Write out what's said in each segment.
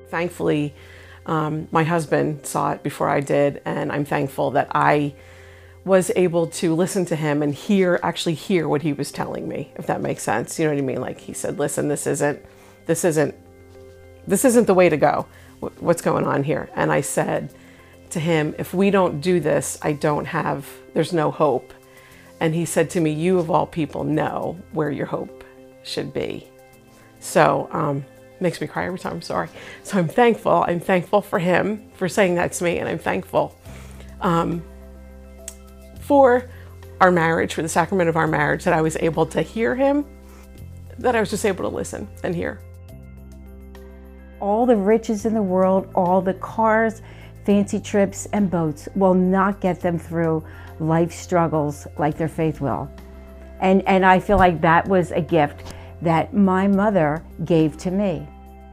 Thankfully, my husband saw it before I did, and I'm thankful that I was able to listen to him and actually hear what he was telling me, if that makes sense. You know what I mean? Like he said, listen, this isn't the way to go. What's going on here? And I said to him, if we don't do this, there's no hope. And he said to me, you of all people know where your hope should be. So, makes me cry every time, I'm sorry. So I'm thankful for him for saying that to me, and I'm thankful for our marriage, for the sacrament of our marriage, that I was able to hear him, that I was just able to listen and hear. All the riches in the world, all the cars, fancy trips and boats will not get them through life struggles like their faith will. And I feel like that was a gift that my mother gave to me.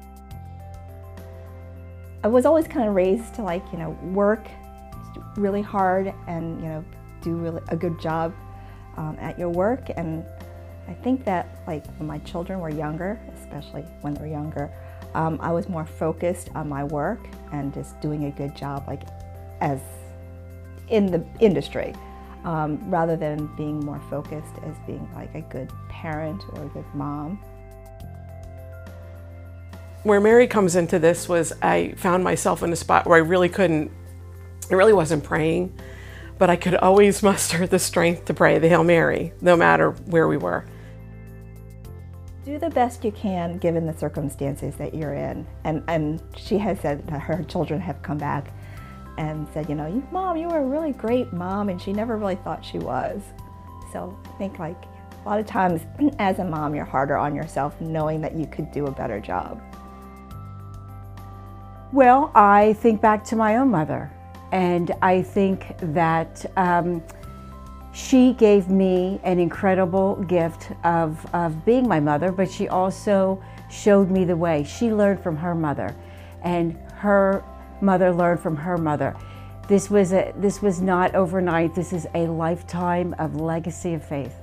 I was always kind of raised to work really hard and do really a good job at your work. And I think that when my children were younger, especially when they were younger, I was more focused on my work and just doing a good job as in the industry, rather than being more focused as being a good parent or a good mom. Where Mary comes into this was I found myself in a spot where I really wasn't praying, but I could always muster the strength to pray the Hail Mary, no matter where we were. Do the best you can given the circumstances that you're in. And she has said that her children have come back and said, Mom, you were a really great mom, and she never really thought she was. So I think a lot of times as a mom, you're harder on yourself knowing that you could do a better job. Well, I think back to my own mother, and I think that she gave me an incredible gift of being my mother, but she also showed me the way. She learned from her mother, and her mother learned from her mother. This was not overnight. This is a lifetime of legacy of faith.